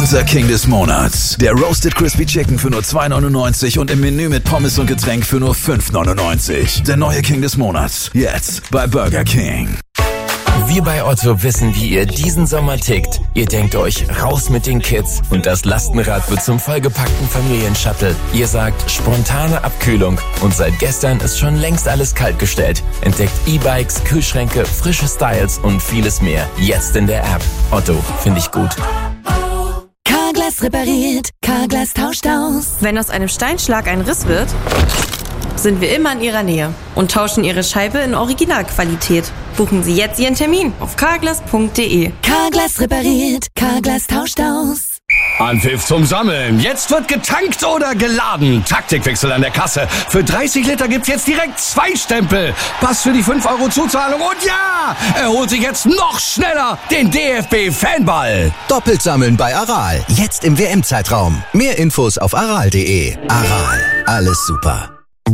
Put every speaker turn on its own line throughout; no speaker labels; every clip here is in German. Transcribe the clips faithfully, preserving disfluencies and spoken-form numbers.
Unser King des Monats. Der Roasted Crispy Chicken für nur zwei neunundneunzig und im Menü mit Pommes und Getränk für nur fünf neunundneunzig. Der neue King des Monats. Jetzt bei Burger King.
Wir bei Otto wissen, wie ihr diesen Sommer tickt. Ihr denkt euch, raus mit den Kids und das Lastenrad wird zum vollgepackten Familienshuttle. Ihr sagt, spontane Abkühlung und seit gestern ist schon längst alles kaltgestellt. Entdeckt E-Bikes, Kühlschränke, frische Styles und vieles mehr. Jetzt in der App. Otto, finde ich gut.
Carglass repariert, Carglass tauscht aus.
Wenn aus einem Steinschlag ein Riss wird, sind wir immer in Ihrer Nähe und tauschen Ihre Scheibe in Originalqualität. Buchen Sie jetzt Ihren Termin auf carglass punkt de.
Carglass repariert, Carglass tauscht aus.
Anpfiff zum Sammeln. Jetzt wird getankt oder geladen. Taktikwechsel an der Kasse. Für dreißig Liter gibt's jetzt direkt zwei Stempel. Pass für die fünf Euro Zuzahlung und ja, er holt sich jetzt noch schneller den D F B-Fanball.
Doppelt sammeln bei Aral. Jetzt im W M-Zeitraum. Mehr Infos auf aral punkt de. Aral. Alles super.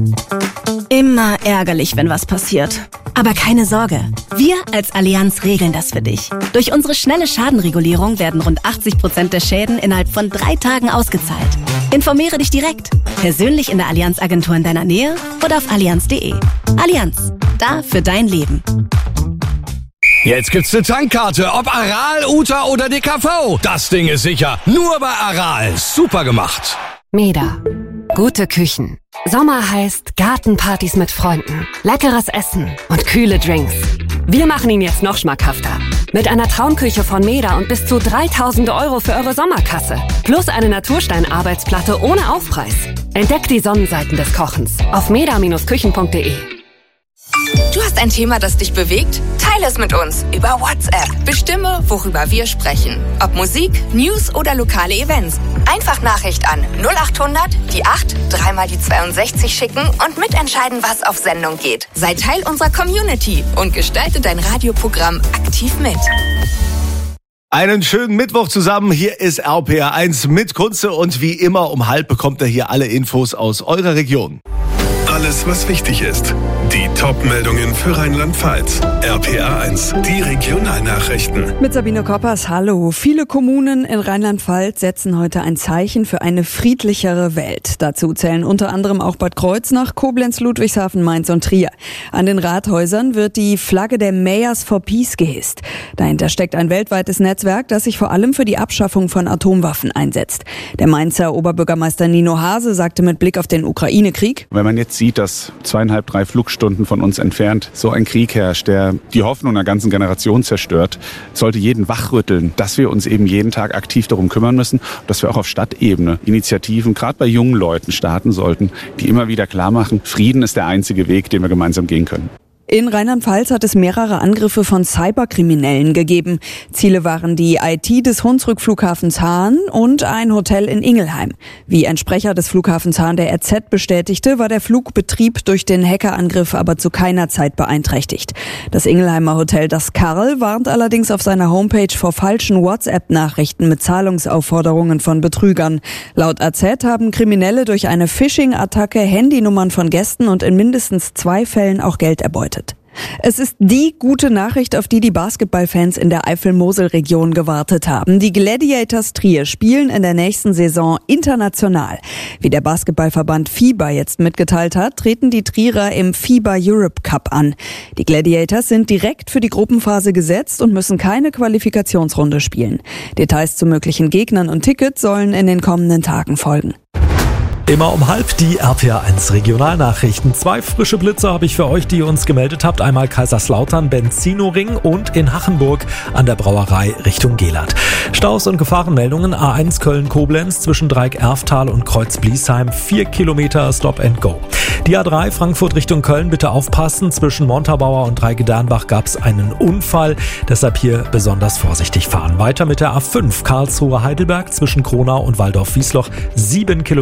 Immer ärgerlich, wenn was passiert. Aber keine Sorge, wir als Allianz regeln das für dich. Durch unsere schnelle Schadenregulierung werden rund achtzig Prozent der Schäden innerhalb von drei Tagen ausgezahlt. Informiere dich direkt, persönlich in der Allianz-Agentur in deiner Nähe oder auf allianz punkt de. Allianz, da für dein Leben.
Jetzt gibt's eine Tankkarte, ob Aral, U T A oder D K V. Das Ding ist sicher, nur bei Aral. Super gemacht.
Meda. Gute Küchen. Sommer heißt Gartenpartys mit Freunden, leckeres Essen und kühle Drinks. Wir machen ihn jetzt noch schmackhafter. Mit einer Traumküche von Meda und bis zu dreitausend Euro für eure Sommerkasse. Plus eine Naturstein-Arbeitsplatte ohne Aufpreis. Entdeckt die Sonnenseiten des Kochens auf meda Bindestrich küchen punkt de.
Du hast ein Thema, das dich bewegt? Teile es mit uns über WhatsApp. Bestimme, worüber wir sprechen. Ob Musik, News oder lokale Events. Einfach Nachricht an null achthundert, die acht, dreimal die zweiundsechzig schicken und mitentscheiden, was auf Sendung geht. Sei Teil unserer Community und gestalte dein Radioprogramm aktiv mit.
Einen schönen Mittwoch zusammen. Hier ist R P R eins mit Kunze und wie immer um halb bekommt ihr hier alle Infos aus eurer Region.
Alles, was wichtig ist. Die Top-Meldungen für Rheinland-Pfalz. R P R eins, die Regionalnachrichten.
Mit Sabine Koppers, hallo. Viele Kommunen in Rheinland-Pfalz setzen heute ein Zeichen für eine friedlichere Welt. Dazu zählen unter anderem auch Bad Kreuznach, Koblenz, Ludwigshafen, Mainz und Trier. An den Rathäusern wird die Flagge der Mayors for Peace gehisst. Dahinter steckt ein weltweites Netzwerk, das sich vor allem für die Abschaffung von Atomwaffen einsetzt. Der Mainzer Oberbürgermeister Nino Hase sagte mit Blick auf den Ukraine-Krieg:
Wenn man jetzt sieht, dass zweieinhalb, drei Flugstunden von uns entfernt so ein Krieg herrscht, der die Hoffnung einer ganzen Generation zerstört, sollte jeden wachrütteln, dass wir uns eben jeden Tag aktiv darum kümmern müssen, dass wir auch auf Stadtebene Initiativen, gerade bei jungen Leuten, starten sollten, die immer wieder klar machen, Frieden ist der einzige Weg, den wir gemeinsam gehen können.
In Rheinland-Pfalz hat es mehrere Angriffe von Cyberkriminellen gegeben. Ziele waren die I T des Hunsrück-Flughafens Hahn und ein Hotel in Ingelheim. Wie ein Sprecher des Flughafens Hahn der R Z bestätigte, war der Flugbetrieb durch den Hackerangriff aber zu keiner Zeit beeinträchtigt. Das Ingelheimer Hotel Das Karl warnt allerdings auf seiner Homepage vor falschen WhatsApp-Nachrichten mit Zahlungsaufforderungen von Betrügern. Laut A Z haben Kriminelle durch eine Phishing-Attacke Handynummern von Gästen und in mindestens zwei Fällen auch Geld erbeutet. Es ist die gute Nachricht, auf die die Basketballfans in der Eifel-Mosel-Region gewartet haben. Die Gladiators Trier spielen in der nächsten Saison international. Wie der Basketballverband FIBA jetzt mitgeteilt hat, treten die Trierer im FIBA Europe Cup an. Die Gladiators sind direkt für die Gruppenphase gesetzt und müssen keine Qualifikationsrunde spielen. Details zu möglichen Gegnern und Tickets sollen in den kommenden Tagen folgen.
Immer um halb die R P R eins Regionalnachrichten. Zwei frische Blitze habe ich für euch, die ihr uns gemeldet habt. Einmal Kaiserslautern, Benzinoring und in Hachenburg an der Brauerei Richtung Gelat. Staus und Gefahrenmeldungen A eins Köln-Koblenz zwischen Dreieck-Erftal und Kreuz-Bliesheim. Vier Kilometer Stop and Go. Die A drei Frankfurt Richtung Köln, bitte aufpassen. Zwischen Montabaur und Dreigedarnbach gab es einen Unfall. Deshalb hier besonders vorsichtig fahren. Weiter mit der A fünf Karlsruhe-Heidelberg zwischen Kronau und Waldorf-Wiesloch. Sieben Kilometer Stau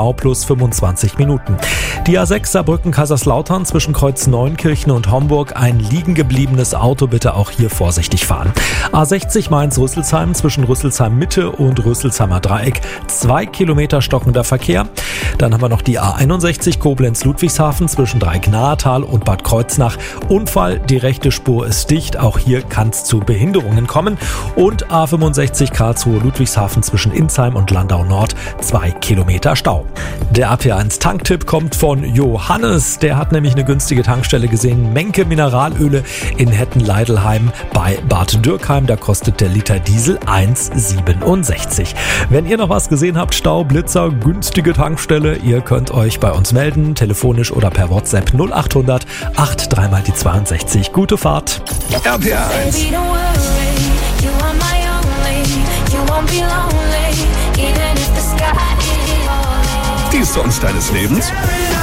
Stau plus fünfundzwanzig Minuten. Die A sechs Saarbrücken-Kaiserslautern zwischen Kreuz Neunkirchen und Homburg. Ein liegen gebliebenes Auto, bitte auch hier vorsichtig fahren. A sechzig Mainz-Rüsselsheim zwischen Rüsselsheim Mitte und Rüsselsheimer Dreieck. Zwei Kilometer stockender Verkehr. Dann haben wir noch die A einundsechzig Koblenz-Ludwigshafen zwischen Dreieck-Nahetal und Bad Kreuznach. Unfall, die rechte Spur ist dicht. Auch hier kann es zu Behinderungen kommen. Und A fünfundsechzig Karlsruhe-Ludwigshafen zwischen Insheim und Landau Nord. Zwei Kilometer Stau. Der A P eins Tanktipp kommt von Johannes. Der hat nämlich eine günstige Tankstelle gesehen. Menke Mineralöle in Hetten-Leidelheim bei Bad Dürkheim. Da kostet der Liter Diesel eins Komma siebenundsechzig. Wenn ihr noch was gesehen habt, Stau, Blitzer, günstige Tankstelle, ihr könnt euch bei uns melden, telefonisch oder per WhatsApp null achthundert acht drei mal die zweiundsechzig. Gute Fahrt.
R P R eins.
Die Songs deines Lebens?